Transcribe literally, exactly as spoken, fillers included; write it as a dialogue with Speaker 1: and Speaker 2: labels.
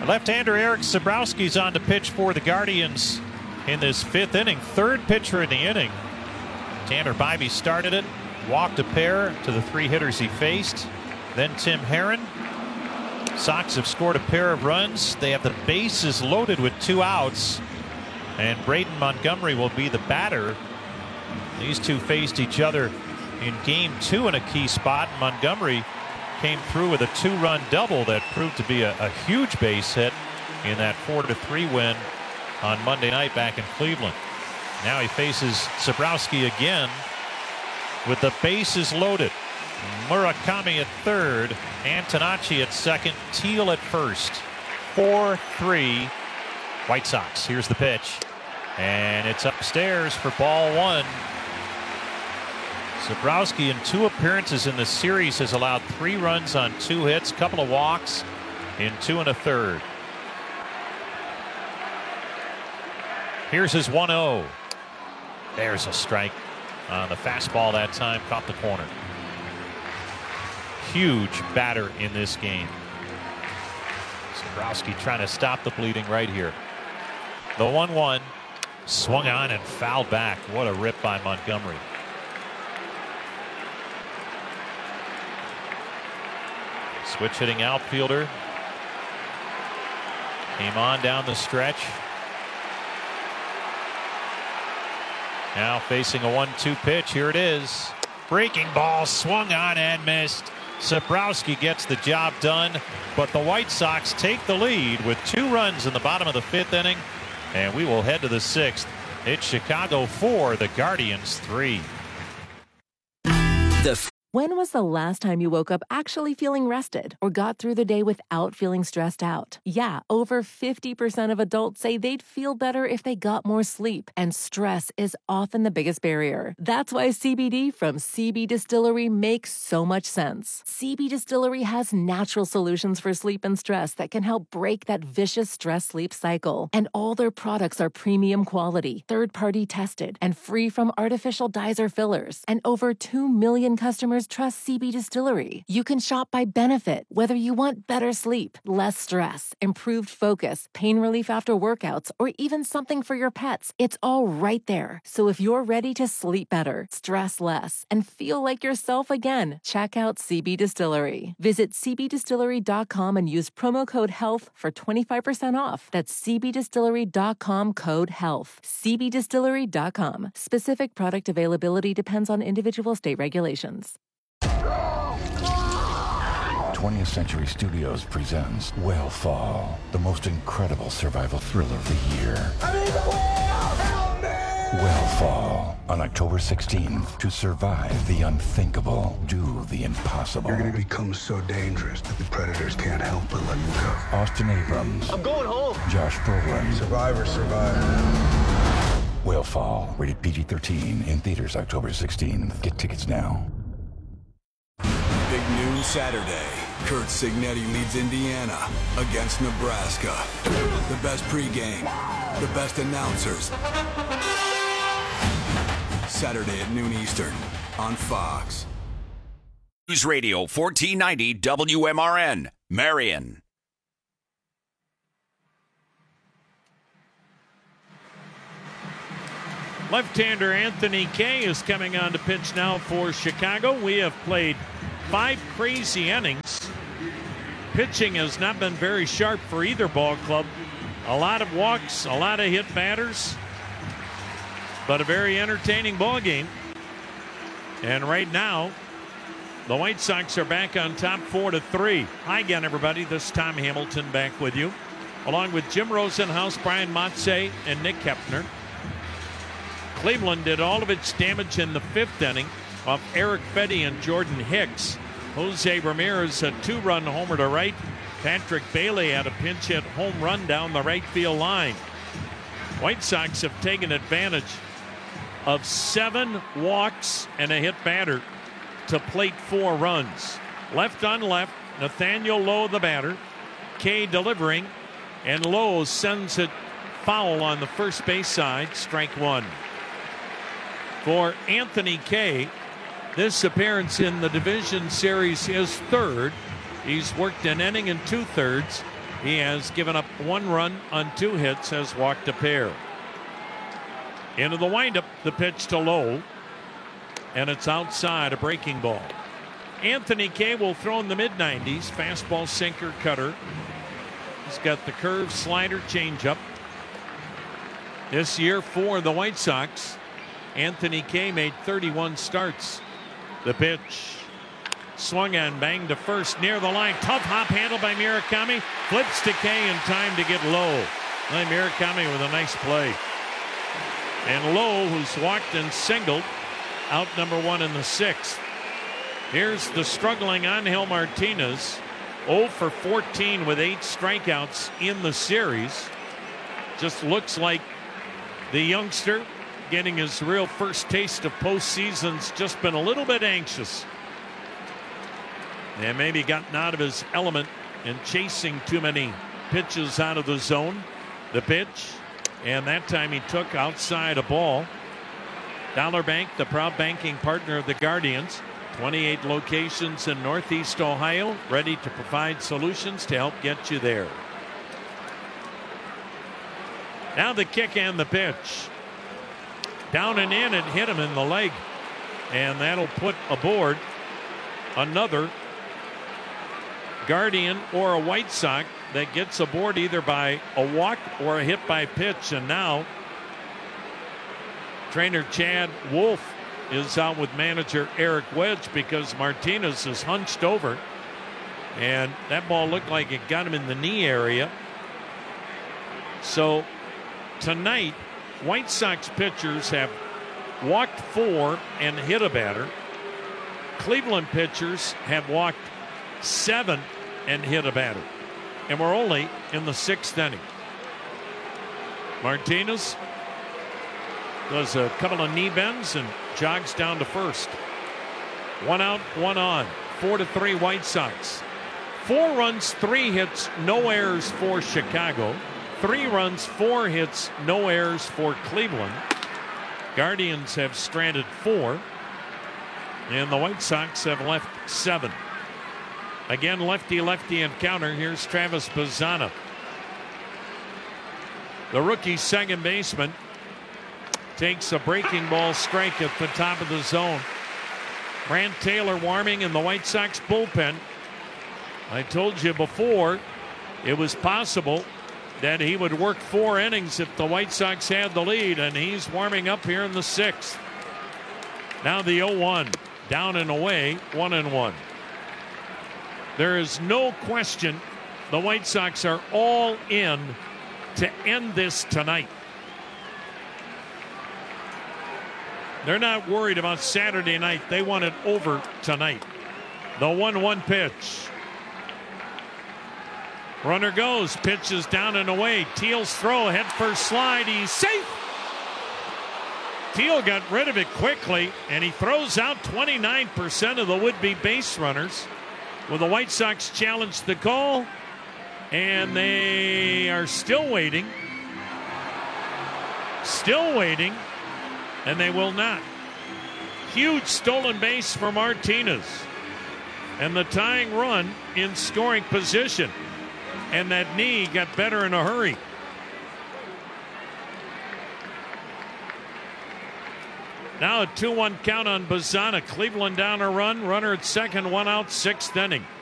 Speaker 1: Left-hander Eric Sabrowski's on the pitch for the Guardians in this fifth inning. Third pitcher in the inning. Tanner Bibee started it, walked a pair to the three hitters he faced. Then Tim Herrin. Sox have scored a pair of runs. They have the bases loaded with two outs. And Braden Montgomery will be the batter. These two faced each other in game two in a key spot. Montgomery came through with a two-run double that proved to be a, a huge base hit in that four to three win on Monday night back in Cleveland. Now he faces Sabrowski again with the bases loaded. Murakami at third, Antonacci at second, Teal at first. four three White Sox. Here's the pitch. And it's upstairs for ball one. Sabrowski in two appearances in the series has allowed three runs on two hits, couple of walks in two and a third. Here's his one oh. There's a strike on the fastball that time, caught the corner. Huge batter in this game. Sabrowski trying to stop the bleeding right here. The one one swung on and fouled back. What a rip by Montgomery. Switch hitting outfielder. Came on down the stretch. Now facing a one two pitch. Here it is. Breaking ball swung on and missed. Sabrowski gets the job done, but the White Sox take the lead with two runs in the bottom of the fifth inning, and we will head to the sixth. It's Chicago four, the Guardians three.
Speaker 2: The
Speaker 3: When was the last time you woke up actually feeling rested or got through the day without feeling stressed out? Yeah, over fifty percent of adults say they'd feel better if they got more sleep, and stress is often the biggest barrier. That's why C B D from C B Distillery makes so much sense. C B Distillery has natural solutions for sleep and stress that can help break that vicious stress-sleep cycle. And all their products are premium quality, third-party tested, and free from artificial dyes or fillers. And over two million customers trust C B Distillery. You can shop by benefit, whether you want better sleep, less stress, improved focus, pain relief after workouts, or even something for your pets. It's all right there. So if you're ready to sleep better, stress less, and feel like yourself again, check out C B Distillery. Visit c b distillery dot com and use promo code HEALTH for twenty-five percent off. That's c b distillery dot com code HEALTH. c b distillery dot com. Specific product availability depends on individual state regulations.
Speaker 4: twentieth Century Studios presents Whale the most incredible survival thriller of the year. I need the whale! Help me! Whale on October sixteenth. To survive the unthinkable, do the impossible.
Speaker 5: You're gonna become so dangerous that the predators can't help but let you go.
Speaker 4: Austin Abrams.
Speaker 6: I'm going home.
Speaker 4: Josh Brolin.
Speaker 5: Survivor, survivor.
Speaker 4: Whale rated P G thirteen in theaters October sixteenth. Get tickets now.
Speaker 7: Big noon Saturday. Kurt Signetti leads Indiana against Nebraska. The best pregame, the best announcers. Saturday at noon Eastern on Fox.
Speaker 2: News Radio fourteen ninety W M R N, Marion.
Speaker 8: Left-hander Anthony Kay is coming on to pitch now for Chicago. We have played five crazy innings. Pitching has not been very sharp for either ball club. A lot of walks, a lot of hit batters, but a very entertaining ball game. And right now, the White Sox are back on top four to three. Hi again, everybody. This is Tom Hamilton back with you, along with Jim Rosenhaus, Brian Motze, and Nick Kepner. Cleveland did all of its damage in the fifth inning off Eric Fedde and Jordan Hicks. Jose Ramirez, a two-run homer to right. Patrick Bailey had a pinch hit home run down the right field line. White Sox have taken advantage of seven walks and a hit batter to plate four runs. Left on left, Nathaniel Lowe the batter. Kay delivering, and Lowe sends it foul on the first base side, strike one. For Anthony Kay, this appearance in the division series is third. He's worked an inning and two-thirds. He has given up one run on two hits, has walked a pair. Into the windup, the pitch to Lowe, and it's outside, a breaking ball. Anthony Kay will throw in the mid nineties, fastball, sinker, cutter. He's got the curve, slider, changeup. This year for the White Sox, Anthony Kay made thirty-one starts. The pitch swung and banged to first near the line. Tough hop handle by Murakami. Flips to Kay in time to get Lowe. Well, Murakami with a nice play. And Lowe, who's walked and singled, out number one in the sixth. Here's the struggling Angel Martinez. oh for fourteen with eight strikeouts in the series. Just looks like the youngster getting his real first taste of postseason's just been a little bit anxious. And maybe gotten out of his element and chasing too many pitches out of the zone. The pitch, and that time he took outside a ball. Dollar Bank, the proud banking partner of the Guardians. twenty-eight locations in Northeast Ohio, ready to provide solutions to help get you there. Now the kick and the pitch. Down and in, it hit him in the leg. And that'll put aboard another Guardian or a White Sox that gets aboard either by a walk or a hit by pitch. And now trainer Chad Wolf is out with manager Eric Wedge because Martinez is hunched over. And that ball looked like it got him in the knee area. So tonight, White Sox pitchers have walked four and hit a batter. Cleveland pitchers have walked seven and hit a batter. And we're only in the sixth inning. Martinez does a couple of knee bends and jogs down to first. One out, one on. Four to three White Sox. Four runs, three hits, no errors for Chicago. Three runs, four hits, no errors for Cleveland. Guardians have stranded four. And the White Sox have left seven. Again, lefty-lefty encounter. Here's Travis Bazzana. The rookie second baseman takes a breaking ball strike at the top of the zone. Grant Taylor warming in the White Sox bullpen. I told you before it was possible that he would work four innings if the White Sox had the lead, and he's warming up here in the sixth. Now the oh one, down and away, one and one. There is no question the White Sox are all in to end this tonight. They're not worried about Saturday night. They want it over tonight. The one one pitch. Runner goes, pitches down and away. Teal's throw, head first slide. He's safe. Teal got rid of it quickly, and he throws out twenty-nine percent of the would-be base runners. Will the White Sox challenge the call? And they are still waiting. Still waiting. And they will not. Huge stolen base for Martinez. And the tying run in scoring position. And that knee got better in a hurry. Now a two one count on Bazzana. Cleveland down a run. Runner at second, one out, sixth inning.